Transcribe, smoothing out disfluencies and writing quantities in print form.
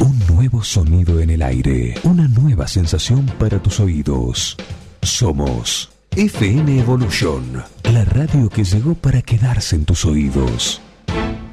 Un nuevo sonido en el aire, una nueva sensación para tus oídos. Somos FM Evolution, la radio que llegó para quedarse en tus oídos.